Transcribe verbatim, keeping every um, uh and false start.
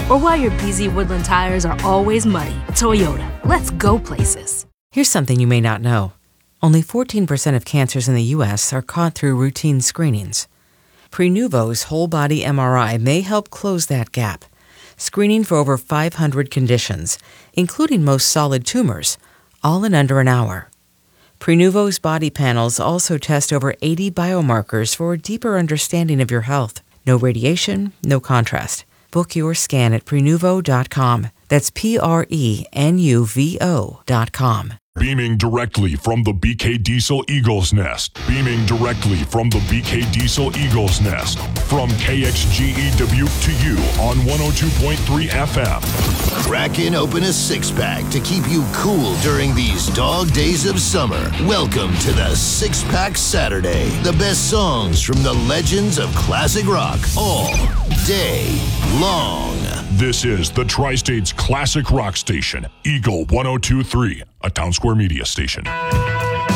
Or why your B Z Woodland tires are always muddy. Toyota, let's go places. Here's something you may not know. Only fourteen percent of cancers in the U S are caught through routine screenings. Prenuvo's whole-body M R I may help close that gap, screening for over five hundred conditions, including most solid tumors, all in under an hour. Prenuvo's body panels also test over eighty biomarkers for a deeper understanding of your health. No radiation, no contrast. Book your scan at Prenuvo dot com. That's P R E N U V O dot com. Beaming directly from the B K Diesel Eagle's Nest. Beaming directly from the B K Diesel Eagle's Nest. From K X G E Dubuque to you on one oh two point three F M. Cracking open a six-pack to keep you cool during these dog days of summer. Welcome to the Six Pack Saturday. The best songs from the legends of classic rock all day long. This is the Tri-State's classic rock station, Eagle one oh two point three, a Town Square Media station.